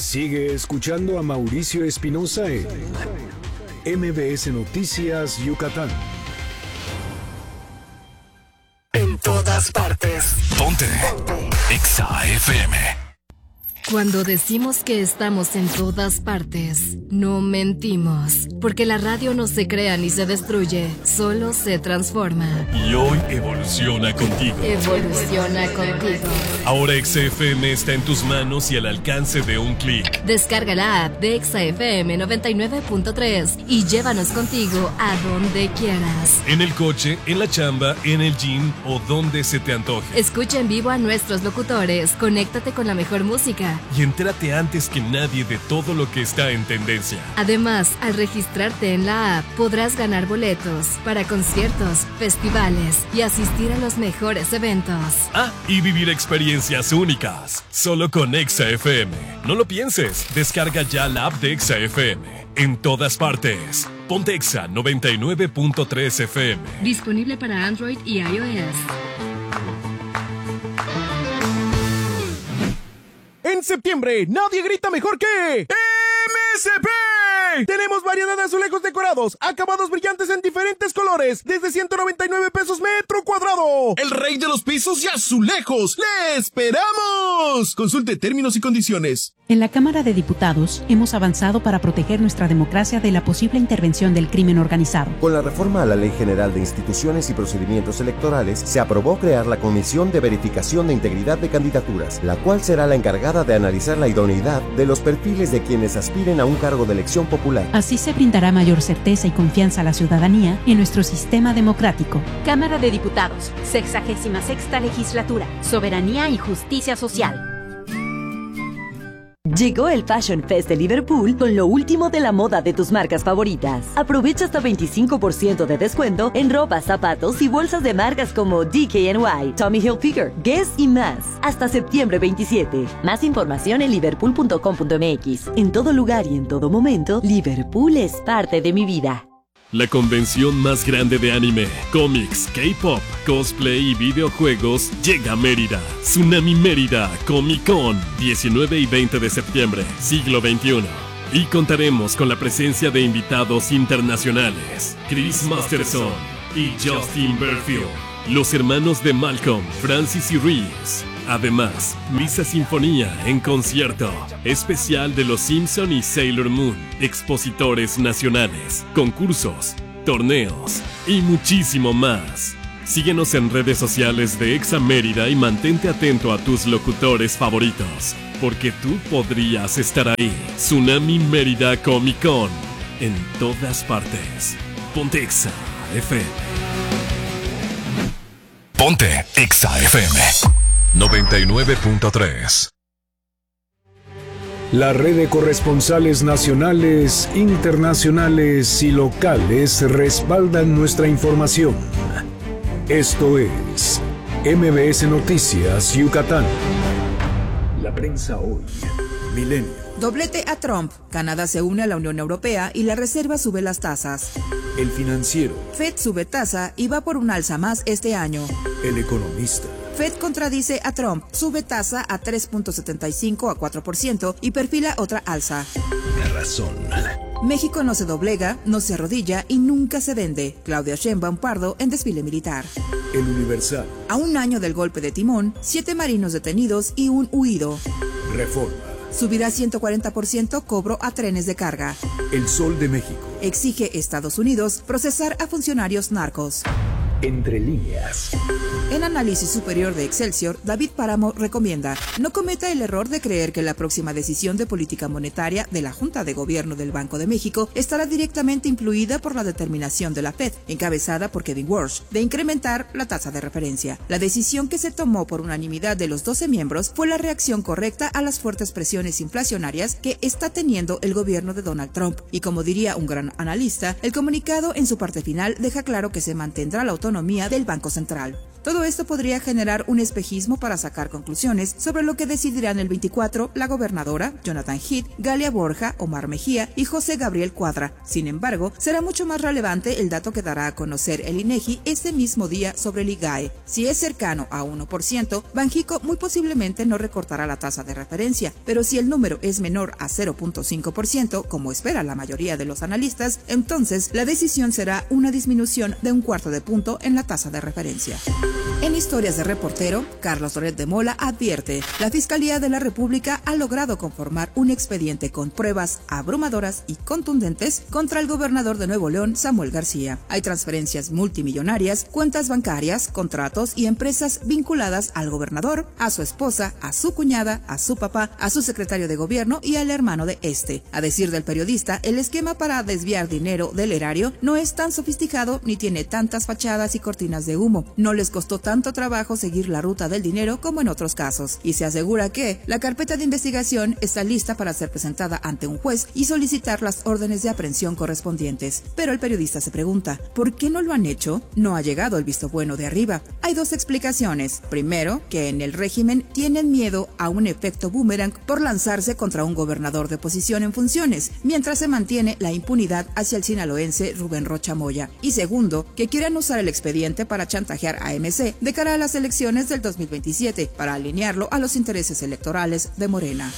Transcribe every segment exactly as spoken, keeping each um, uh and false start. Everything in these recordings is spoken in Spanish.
Sigue escuchando a Mauricio Espinosa en M B S Noticias Yucatán. En todas partes. Ponte. Ponte. Exa F M. Cuando decimos que estamos en todas partes, no mentimos, porque la radio no se crea ni se destruye, solo se transforma. Y hoy evoluciona contigo. Evoluciona contigo. Ahora Exa F M está en tus manos y al alcance de un clic. Descarga la app de Exa F M noventa y nueve punto tres y llévanos contigo a donde quieras. En el coche, en la chamba, en el gym o donde se te antoje. Escucha en vivo a nuestros locutores, conéctate con la mejor música y entérate antes que nadie de todo lo que está en tendencia. Además, al registrarte en la app, podrás ganar boletos para conciertos, festivales y asistir a los mejores eventos. Ah, y vivir experiencias únicas, solo con Exa F M. No lo pienses, descarga ya la app de Exa F M. En todas partes. Ponte Exa noventa y nueve punto tres F M. Disponible para Android y iOS. En septiembre, nadie grita mejor que M S P. Tenemos variedad de azulejos decorados, acabados brillantes en diferentes colores, desde ciento noventa y nueve pesos metro cuadrado. El rey de los pisos y azulejos. ¡Le esperamos! Consulte términos y condiciones. En la Cámara de Diputados hemos avanzado para proteger nuestra democracia de la posible intervención del crimen organizado. Con la reforma a la Ley General de Instituciones y Procedimientos Electorales, se aprobó crear la Comisión de Verificación de Integridad de Candidaturas, la cual será la encargada de analizar la idoneidad de los perfiles de quienes aspiren a un cargo de elección popular. Así se brindará mayor certeza y confianza a la ciudadanía en nuestro sistema democrático. Cámara de Diputados, sexagésima sexta legislatura, soberanía y justicia social. Llegó el Fashion Fest de Liverpool con lo último de la moda de tus marcas favoritas. Aprovecha hasta veinticinco por ciento de descuento en ropa, zapatos y bolsas de marcas como D K N Y, Tommy Hilfiger, Guess y más. Hasta septiembre veintisiete. Más información en liverpool punto com punto m x. En todo lugar y en todo momento, Liverpool es parte de mi vida. La convención más grande de anime, cómics, K-pop, cosplay y videojuegos llega a Mérida. Tsunami Mérida Comic Con, diecinueve y veinte de septiembre, siglo veintiuno. Y contaremos con la presencia de invitados internacionales, Chris Masterson y Justin Berfield, los hermanos de Malcolm, Francis y Reese. Además, Misa Sinfonía en concierto, especial de Los Simpson y Sailor Moon, expositores nacionales, concursos, torneos y muchísimo más. Síguenos en redes sociales de Exa Mérida y mantente atento a tus locutores favoritos, porque tú podrías estar ahí. Tsunami Mérida Comic Con, en todas partes. Ponte Exa F M. Ponte Exa F M. noventa y nueve punto tres. La red de corresponsales nacionales, internacionales y locales respaldan nuestra información. Esto es M B S Noticias Yucatán. La prensa hoy. Milenio. Doblete a Trump. Canadá se une a la Unión Europea y la Reserva sube las tasas. El Financiero. Fed sube tasa y va por un alza más este año. El Economista. Fed contradice a Trump, sube tasa a tres punto setenta y cinco a cuatro por ciento y perfila otra alza. La Razón. México no se doblega, no se arrodilla y nunca se vende. Claudia Sheinbaum Pardo en desfile militar. El Universal. A un año del golpe de timón, siete marinos detenidos y un huido. Reforma. Subirá ciento cuarenta por ciento cobro a trenes de carga. El Sol de México. Exige Estados Unidos procesar a funcionarios narcos. Entre líneas. En análisis superior de Excelsior, David Páramo recomienda no cometa el error de creer que la próxima decisión de política monetaria de la Junta de Gobierno del Banco de México estará directamente influida por la determinación de la Fed, encabezada por Kevin Warsh, de incrementar la tasa de referencia. La decisión que se tomó por unanimidad de los doce miembros fue la reacción correcta a las fuertes presiones inflacionarias que está teniendo el gobierno de Donald Trump. Y como diría un gran analista, el comunicado en su parte final deja claro que se mantendrá la autoridad autonomía del Banco Central. Todo esto podría generar un espejismo para sacar conclusiones sobre lo que decidirán el veinticuatro la gobernadora, Jonathan Heath, Galia Borja, Omar Mejía y José Gabriel Cuadra. Sin embargo, será mucho más relevante el dato que dará a conocer el INEGI ese mismo día sobre el I G A E. Si es cercano a uno por ciento, Banjico muy posiblemente no recortará la tasa de referencia, pero si el número es menor a cero punto cinco por ciento, como espera la mayoría de los analistas, entonces la decisión será una disminución de un cuarto de punto en la tasa de referencia. En Historias de Reportero, Carlos Loret de Mola advierte, la Fiscalía de la República ha logrado conformar un expediente con pruebas abrumadoras y contundentes contra el gobernador de Nuevo León, Samuel García. Hay transferencias multimillonarias, cuentas bancarias, contratos y empresas vinculadas al gobernador, a su esposa, a su cuñada, a su papá, a su secretario de gobierno y al hermano de este. A decir del periodista, el esquema para desviar dinero del erario no es tan sofisticado ni tiene tantas fachadas y cortinas de humo. No les costó tanto trabajo seguir la ruta del dinero como en otros casos, y se asegura que la carpeta de investigación está lista para ser presentada ante un juez y solicitar las órdenes de aprehensión correspondientes. Pero el periodista se pregunta, ¿por qué no lo han hecho? No ha llegado el visto bueno de arriba. Hay dos explicaciones. Primero, que en el régimen tienen miedo a un efecto boomerang por lanzarse contra un gobernador de oposición en funciones, mientras se mantiene la impunidad hacia el sinaloense Rubén Rocha Moya. Y segundo, que quieran usar el expediente para chantajear a M C de cara a las elecciones del dos mil veintisiete para alinearlo a los intereses electorales de Morena.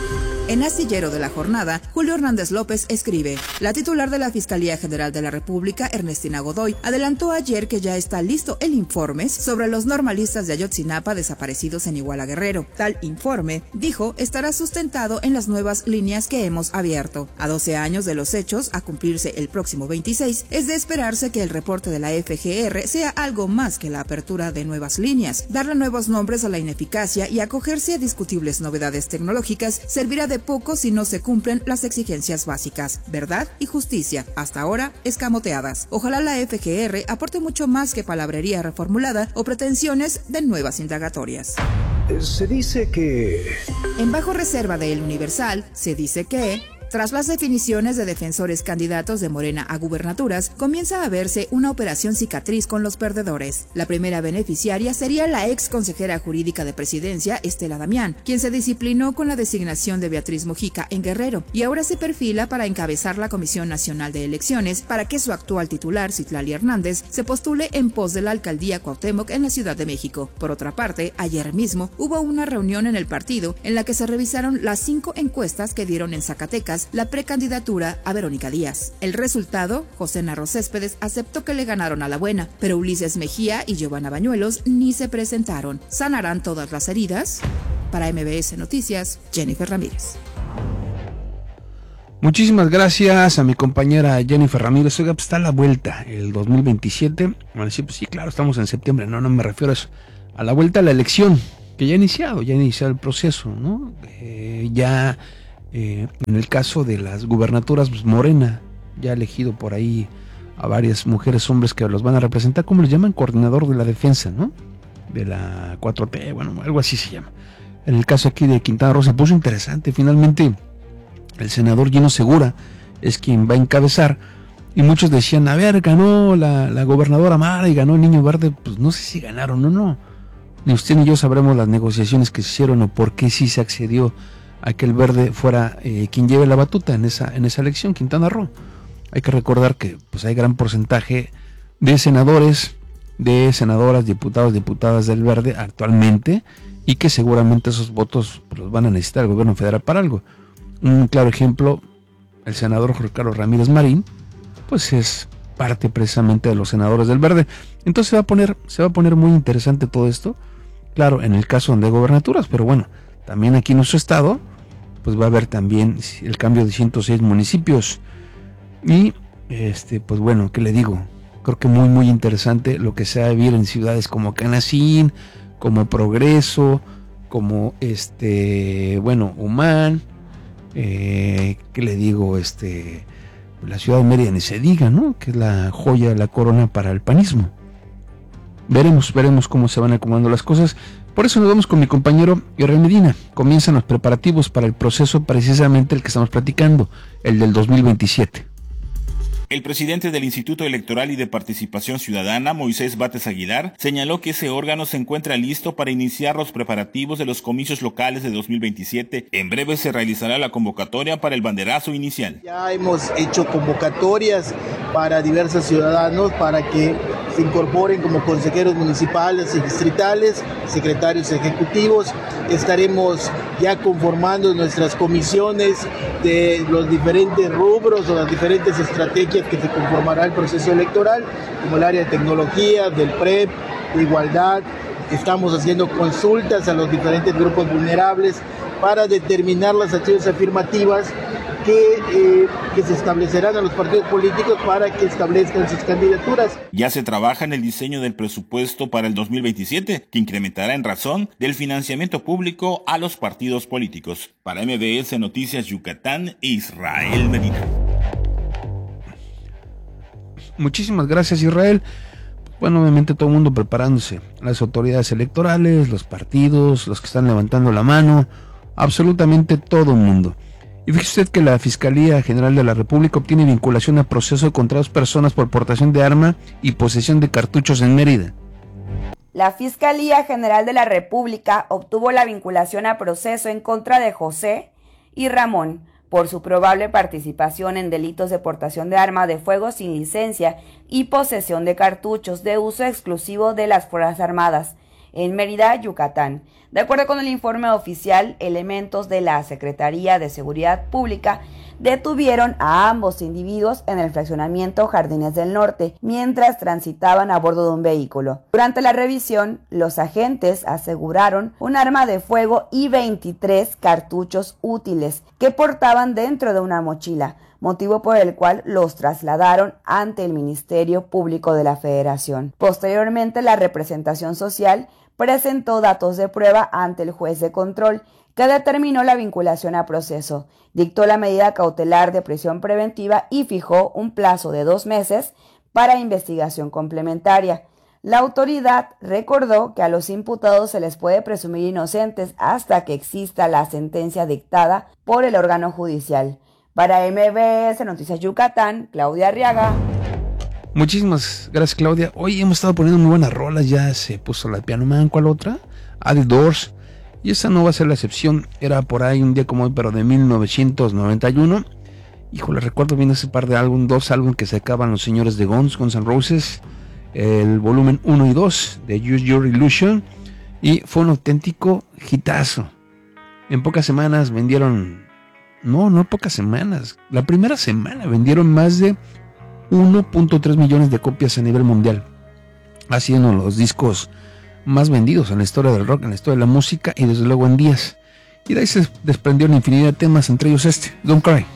En Astillero de la Jornada, Julio Hernández López escribe, la titular de la Fiscalía General de la República, Ernestina Godoy, adelantó ayer que ya está listo el informe sobre los normalistas de Ayotzinapa desaparecidos en Iguala Guerrero. Tal informe, dijo, estará sustentado en las nuevas líneas que hemos abierto. A doce años de los hechos, a cumplirse el próximo veintiséis, es de esperarse que el reporte de la F G R sea algo más que la apertura de nuevas líneas. Darle nuevos nombres a la ineficacia y acogerse a discutibles novedades tecnológicas servirá de poco si no se cumplen las exigencias básicas, verdad y justicia, hasta ahora escamoteadas. Ojalá la F G R aporte mucho más que palabrería reformulada o pretensiones de nuevas indagatorias. Se dice que... En bajo reserva de El Universal, se dice que... Tras las definiciones de defensores candidatos de Morena a gubernaturas, comienza a verse una operación cicatriz con los perdedores. La primera beneficiaria sería la ex consejera jurídica de Presidencia, Estela Damián, quien se disciplinó con la designación de Beatriz Mujica en Guerrero, y ahora se perfila para encabezar la Comisión Nacional de Elecciones para que su actual titular, Citlali Hernández, se postule en pos de la alcaldía Cuauhtémoc en la Ciudad de México. Por otra parte, ayer mismo hubo una reunión en el partido en la que se revisaron las cinco encuestas que dieron en Zacatecas la precandidatura a Verónica Díaz. El resultado, José Narro Céspedes aceptó que le ganaron a la buena, pero Ulises Mejía y Giovanna Bañuelos ni se presentaron. ¿Sanarán todas las heridas? Para M B S Noticias, Jennifer Ramírez. Muchísimas gracias a mi compañera Jennifer Ramírez. Oiga, pues está a la vuelta el dos mil veintisiete. Bueno, sí, pues sí, claro, estamos en septiembre. No, no me refiero a eso. A la vuelta a la elección, que ya ha iniciado, ya ha iniciado el proceso, ¿no? Eh, ya... Eh, en el caso de las gubernaturas, pues Morena ya ha elegido por ahí a varias mujeres, hombres que los van a representar, como les llaman, coordinador de la defensa, ¿no? De la cuatro T, bueno, algo así se llama. En el caso aquí de Quintana Roo se puso interesante, finalmente el senador Gino Segura es quien va a encabezar, y muchos decían, a ver, ganó la, la gobernadora Mara y ganó el Niño Verde. Pues no sé si ganaron o no, ni usted ni yo sabremos las negociaciones que se hicieron o por qué sí se accedió a que el Verde fuera eh, quien lleve la batuta en esa en esa elección, Quintana Roo. Hay que recordar que pues hay gran porcentaje de senadores, de senadoras, diputados, diputadas del Verde actualmente, y que seguramente esos votos pues, los van a necesitar el gobierno federal para algo. Un claro ejemplo, el senador Jorge Carlos Ramírez Marín, pues es parte precisamente de los senadores del Verde. Entonces se va a poner, se va a poner muy interesante todo esto, claro, en el caso donde hay gobernaturas, pero bueno, también aquí en nuestro estado, pues va a haber también el cambio de ciento seis municipios. Y, este, pues bueno, ¿qué le digo? Creo que muy, muy interesante lo que se va a vivir en ciudades como Canacín, como Progreso, como, este, bueno, Humán, eh, ¿qué le digo? Este, la ciudad de Mérida ni se diga, ¿no? Que es la joya de la corona para el panismo. Veremos, veremos cómo se van acomodando las cosas. Por eso nos vamos con mi compañero Israel Medina. Comienzan los preparativos para el proceso precisamente el que estamos platicando, el del dos mil veintisiete. El presidente del Instituto Electoral y de Participación Ciudadana, Moisés Bates Aguilar, señaló que ese órgano se encuentra listo para iniciar los preparativos de los comicios locales de dos mil veintisiete. En breve se realizará la convocatoria para el banderazo inicial. Ya hemos hecho convocatorias para diversos ciudadanos para que se incorporen como consejeros municipales y distritales, secretarios ejecutivos. Estaremos ya conformando nuestras comisiones de los diferentes rubros o las diferentes estrategias que se conformará el proceso electoral, como el área de tecnología, del P R E P, de igualdad. Estamos haciendo consultas a los diferentes grupos vulnerables para determinar las acciones afirmativas que, eh, que se establecerán a los partidos políticos para que establezcan sus candidaturas. Ya se trabaja en el diseño del presupuesto para el dos mil veintisiete, que incrementará en razón del financiamiento público a los partidos políticos. Para M B S Noticias Yucatán, Israel Medina. Muchísimas gracias, Israel. Bueno, obviamente todo el mundo preparándose, las autoridades electorales, los partidos, los que están levantando la mano, absolutamente todo el mundo. Y fíjese usted que la Fiscalía General de la República obtiene vinculación a proceso contra dos personas por portación de arma y posesión de cartuchos en Mérida. La Fiscalía General de la República obtuvo la vinculación a proceso en contra de José y Ramón por su probable participación en delitos de portación de arma de fuego sin licencia y posesión de cartuchos de uso exclusivo de las Fuerzas Armadas en Mérida, Yucatán. De acuerdo con el informe oficial, elementos de la Secretaría de Seguridad Pública detuvieron a ambos individuos en el fraccionamiento Jardines del Norte mientras transitaban a bordo de un vehículo. Durante la revisión, los agentes aseguraron un arma de fuego y veintitrés cartuchos útiles que portaban dentro de una mochila, motivo por el cual los trasladaron ante el Ministerio Público de la Federación. Posteriormente, la representación social presentó datos de prueba ante el juez de control, que determinó la vinculación a proceso, dictó la medida cautelar de prisión preventiva y fijó un plazo de dos meses para investigación complementaria. La autoridad recordó que a los imputados se les puede presumir inocentes hasta que exista la sentencia dictada por el órgano judicial. Para M B S Noticias Yucatán, Claudia Arriaga. Muchísimas gracias, Claudia. Hoy hemos estado poniendo muy buenas rolas. Ya se puso la Piano Man. ¿Cuál otra? The Doors. Y esa no va a ser la excepción. Era por ahí un día como hoy, pero de mil novecientos noventa y uno. Híjole, recuerdo bien ese par de álbum, dos álbumes que sacaban los señores de Guns, Guns N' Roses. El volumen uno y dos de Use Your Illusion. Y fue un auténtico hitazo. En pocas semanas vendieron... No, no pocas semanas. La primera semana vendieron más de uno punto tres millones de copias a nivel mundial. Ha sido uno de los discos más vendidos en la historia del rock, en la historia de la música y desde luego en días. Y de ahí se desprendió una infinidad de temas, entre ellos este, Don't Cry.